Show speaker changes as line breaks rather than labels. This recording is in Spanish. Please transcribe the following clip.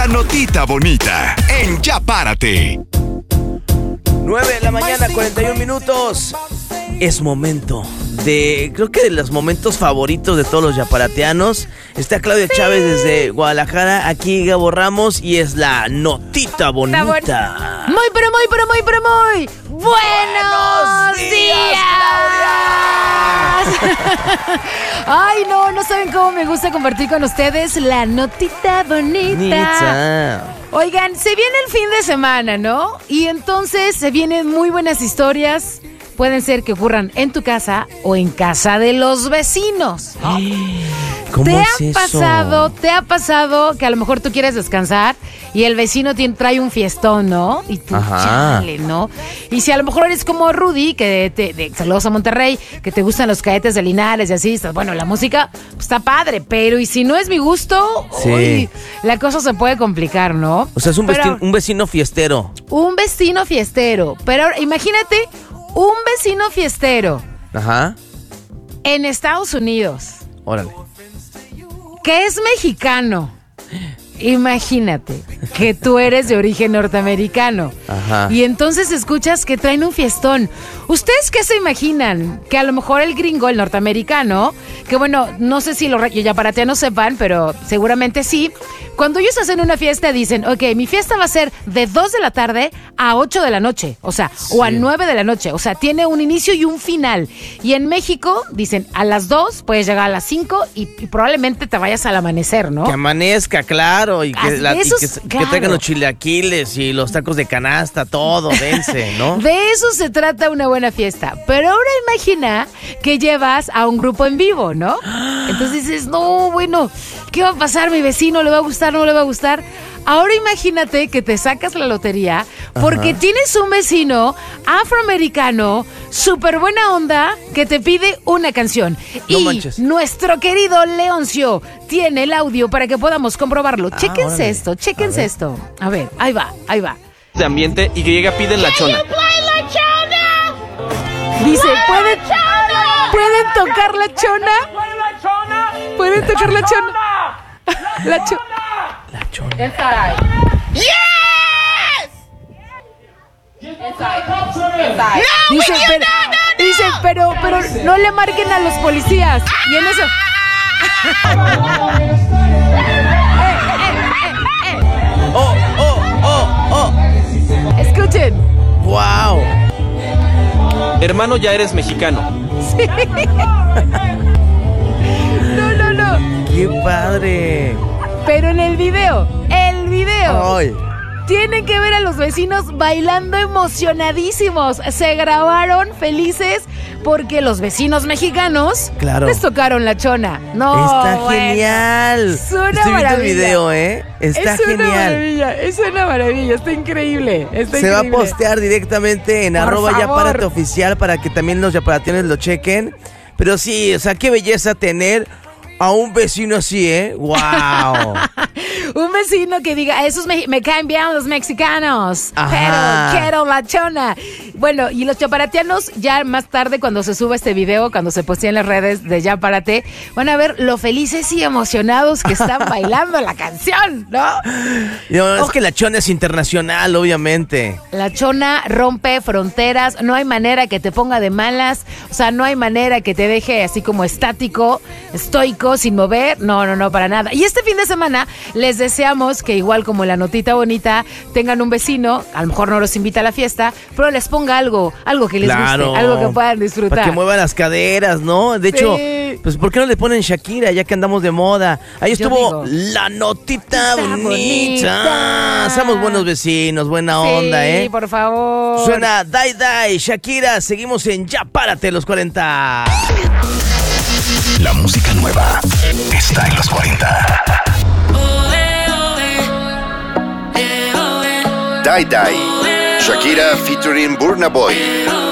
notita bonita en Ya Párate.
9 de la mañana, 41 minutos. Es momento creo que de los momentos favoritos de todos los yaparateanos. Está Claudia Chávez desde Guadalajara, aquí Gabo Ramos y es la notita bonita.
Muy buenos días, Claudia. Ay, no saben cómo me gusta compartir con ustedes la notita bonita. Oigan, se viene el fin de semana, ¿no? Y entonces se vienen muy buenas historias. Pueden ser que ocurran en tu casa o en casa de los vecinos.
¿Cómo es eso?
¿Te ha pasado que a lo mejor tú quieres descansar y el vecino trae un fiestón, ¿no? Y tú, chale, ¿no? Y si a lo mejor eres como Rudy, que saludos a Monterrey, que te gustan los Cadetes de Linares y así, bueno, la música pues, está padre, pero y si no es mi gusto,
sí.
Uy, la cosa se puede complicar, ¿no?
O sea, es un vecino fiestero.
Un vecino fiestero. Pero ahora, imagínate un vecino fiestero.
Ajá.
En Estados Unidos.
Órale.
Que es mexicano. Imagínate que tú eres de origen norteamericano.
Ajá.
Y entonces escuchas que traen un fiestón. ¿Ustedes qué se imaginan? Que a lo mejor el gringo, el norteamericano, que bueno, no sé si los yaparateanos sepan, pero seguramente sí. Cuando ellos hacen una fiesta dicen, ok, mi fiesta va a ser de 2 de la tarde a 8 de la noche. O sea, sí. O a 9 de la noche. O sea, tiene un inicio y un final. Y en México dicen, a las 2 puedes llegar a las 5 y probablemente te vayas al amanecer, ¿no?
Que amanezca, claro. Y que traigan los chilaquiles y los tacos de canasta, todo, dense, ¿no?
De eso se trata una buena fiesta. Pero ahora imagina que llevas a un grupo en vivo, ¿no? Entonces dices, no, bueno, ¿qué va a pasar? ¿Mi vecino le va a gustar? ¿No le va a gustar? Ahora imagínate que te sacas la lotería porque tienes un vecino afroamericano súper buena onda que te pide una canción.
No
y
manches.
Nuestro querido Leoncio tiene el audio para que podamos comprobarlo. Chéquense esto. A ver, ahí va.
De ambiente y que llega piden la chona.
Dice, ¿pueden tocar la chona? ¿Pueden tocar la chona? La chona.
Inside. Yes! Inside.
Dice, pero no le marquen a los policías. Y en eso. Escuchen.
¡Wow!
Hermano, ya eres mexicano.
Sí. No.
¡Qué padre!
Pero en el video,
¡ay!
tienen que ver a los vecinos bailando emocionadísimos. Se grabaron felices porque los vecinos mexicanos les tocaron la chona. No,
está genial.
Es una
Estoy viendo el
maravilla.
video, Está genial.
Es una maravilla, está increíble.
Se va a postear directamente en
Por
@yapárate oficial para que también los yaparateanos lo chequen. Pero sí, o sea, qué belleza tener a un vecino así, ¡wow!
Un vecino que diga, esos me caen bien los mexicanos.
Ajá.
Pero quiero la chona. Bueno, y los yaparateanos, ya más tarde, cuando se suba este video, cuando se postee en las redes de Ya Párate, van a ver lo felices y emocionados que están bailando la canción, ¿no?
No, es que la chona es internacional, obviamente.
La chona rompe fronteras, no hay manera que te ponga de malas, o sea, no hay manera que te deje así como estático, estoico, sin mover, no, para nada. Y este fin de semana les deseamos que igual como la notita bonita, tengan un vecino, a lo mejor no los invita a la fiesta, pero les ponga algo que les guste, algo que puedan disfrutar.
Para que muevan las caderas, ¿no? De hecho, pues ¿por qué no le ponen Shakira ya que andamos de moda? Ahí estuvo la notita bonita. Somos buenos vecinos, buena onda,
Sí, por favor.
Suena Die, Shakira. Seguimos en Ya Párate los 40.
La música nueva está en los 40. Die, Shakira featuring Burna Boy.